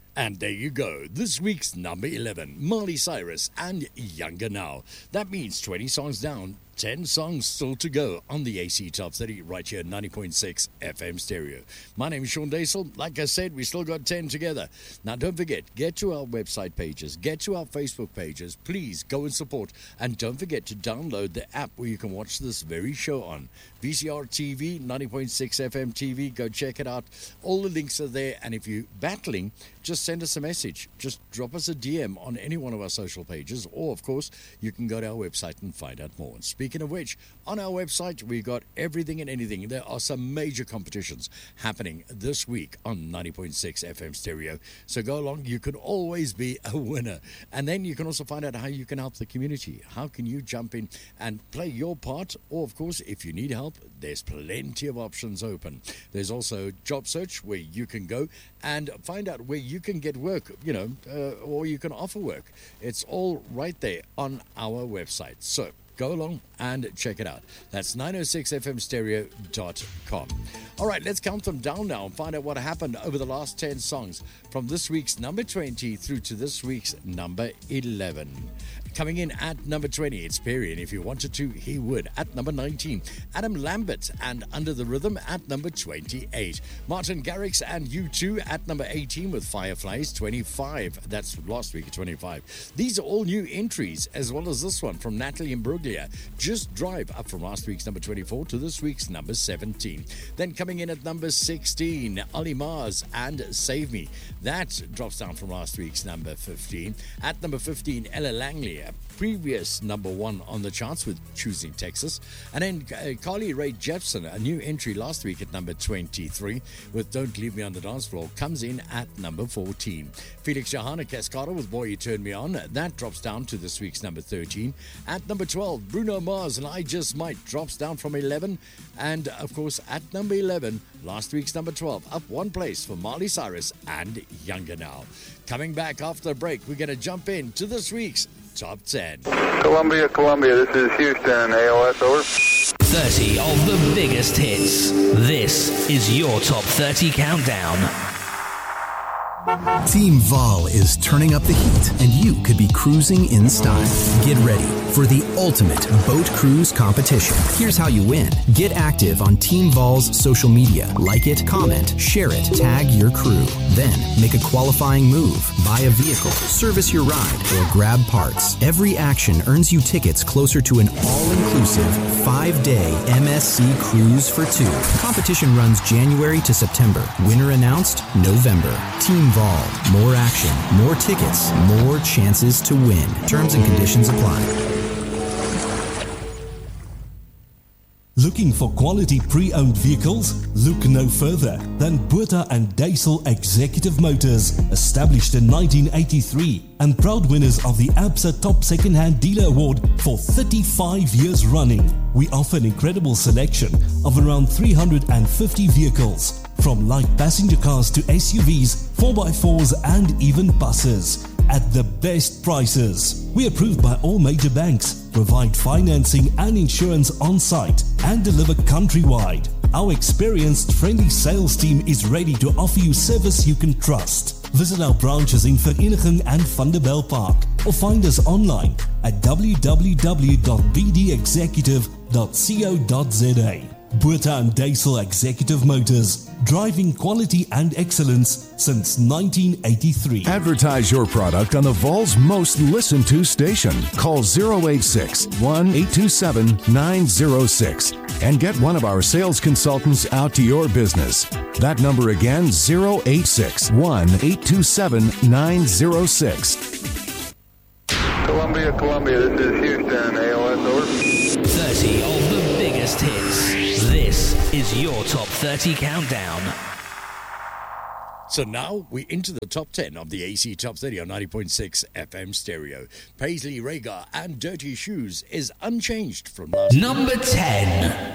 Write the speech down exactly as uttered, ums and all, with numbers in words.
And there you go, this week's number eleven, Miley Cyrus and Younger Now. That means twenty songs down, ten songs still to go on the A C Top thirty right here at ninety point six F M Stereo. My name is Sean Daisel. Like I said, we still got ten together. Now don't forget, get to our website pages, get to our Facebook pages. Please go and support. And don't forget to download the app where you can watch this very show on. V C R T V, ninety point six F M T V. Go check it out. All the links are there. And if you're battling, just send us a message. Just drop us a D M on any one of our social pages. Or, of course, you can go to our website and find out more. And speaking of which, on our website, we got everything and anything. There are some major competitions happening this week on ninety point six F M Stereo. So go along. You can always be a winner. And then you can also find out how you can help the community. How can you jump in and play your part? Or, of course, if you need help, there's plenty of options open. There's also Job Search where you can go and find out where you can get work, you know, uh, or you can offer work. It's all right there on our website. So go along and check it out. That's nine oh six F M stereo dot com. All right, let's count them down now and find out what happened over the last ten songs from this week's number twenty through to this week's number eleven. Coming in at number twenty, it's Perry, and if you wanted to, he would. At number nineteen, Adam Lambert and Under the Rhythm at number twenty-eight. Martin Garrix and U two at number eighteen with Fireflies, twenty-five. That's last week at twenty-five. These are all new entries, as well as this one from Natalie Imbruglia. Just Drive, up from last week's number twenty-four to this week's number seventeen. Then coming in at number sixteen, Ollie Mars and Save Me. That drops down from last week's number fifteen. At number fifteen, Ella Langley, a previous number one on the charts with Choosing Texas. And then uh, Carly Rae Jepsen, a new entry last week at number twenty-three with Don't Leave Me on the Dance Floor, comes in at number fourteen. Felix Johanna Cascada with Boy You Turn Me On, that drops down to this week's number thirteen. At number twelve, Bruno Mars and I Just Might drops down from eleven. And of course at number eleven, last week's number twelve, up one place for Miley Cyrus and Younger Now. Coming back after the break, we're going to jump in to this week's Top ten. Columbia, Columbia, this is Houston, A O S, over. thirty of the biggest hits. This is your Top thirty Countdown. Team Vol is turning up the heat, and you could be cruising in style. Get ready for the ultimate boat cruise competition. Here's how you win. Get active on Team Vol's social media. Like it, comment, share it, tag your crew. Then make a qualifying move, buy a vehicle, service your ride, or grab parts. Every action earns you tickets closer to an all-inclusive five-day M S C cruise for two. Competition runs January to September. Winner announced November. Team Vol. More action, more tickets, more chances to win. Terms and conditions apply. Looking for quality pre-owned vehicles? Look no further than Botha and Daisel Executive Motors, established in nineteen eighty-three and proud winners of the ABSA Top Second-Hand Dealer Award for thirty-five years running. We offer an incredible selection of around three hundred fifty vehicles, from light passenger cars to S U Vs, four by fours and even buses, at the best prices. We are approved by all major banks, provide financing and insurance on site, and deliver countrywide. Our experienced, friendly sales team is ready to offer you service you can trust. Visit our branches in Vereniging and Vanderbijlpark, or find us online at w w w dot b d executive dot co dot z a. Botha and Daisel Executive Motors, driving quality and excellence since nineteen eighty-three. Advertise your product on the Vol's most listened to station. Call zero eight six, one eight two seven, nine zero six and get one of our sales consultants out to your business. That number again, zero eight six, one eight two seven, nine zero six. Columbia, Columbia, this is Houston, A O S, over. thirty of the biggest hits. This is your Top thirty Countdown. So now we're into the top ten of the A C Top thirty on ninety point six F M Stereo. Paisley Rhaegar and Dirty Shoes is unchanged from last Number ten.